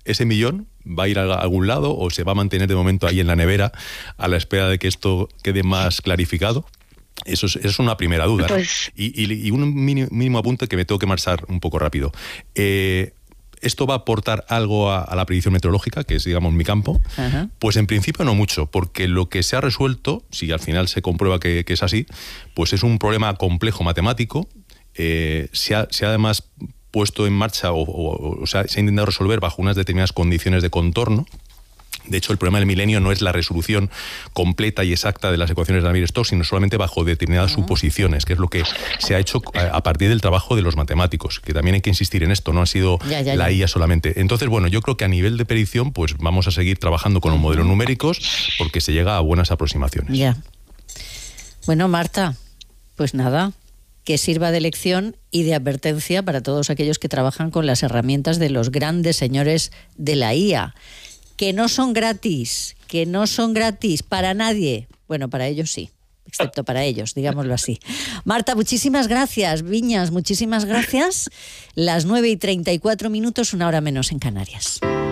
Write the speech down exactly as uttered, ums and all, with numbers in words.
ese millón va a ir a algún lado o se va a mantener de momento ahí en la nevera a la espera de que esto quede más clarificado? Eso es, eso es una primera duda, ¿no? Pues... y, y, y un mínimo, mínimo apunte que me tengo que marchar un poco rápido. Eh, ¿Esto va a aportar algo a, a la predicción meteorológica, que es, digamos, mi campo? Ajá. Pues en principio no mucho, porque lo que se ha resuelto, si al final se comprueba que, que es así, pues es un problema complejo matemático. Eh, se, ha, se ha además puesto en marcha o, o, o sea, se ha intentado resolver bajo unas determinadas condiciones de contorno. De hecho, el problema del milenio no es la resolución completa y exacta de las ecuaciones de Navier-Stokes, sino solamente bajo determinadas uh-huh. suposiciones, que es lo que se ha hecho a partir del trabajo de los matemáticos, que también hay que insistir en esto, no ha sido ya, ya, la ya. I A solamente. Entonces, bueno, yo creo que a nivel de predicción, pues vamos a seguir trabajando con los modelos numéricos porque se llega a buenas aproximaciones. Ya. Bueno, Marta, pues nada, que sirva de lección y de advertencia para todos aquellos que trabajan con las herramientas de los grandes señores de la I A. Que no son gratis, que no son gratis para nadie. Bueno, para ellos sí, excepto para ellos, digámoslo así. Marta, muchísimas gracias. Viñas, muchísimas gracias. Las nueve y treinta y cuatro minutos, una hora menos en Canarias.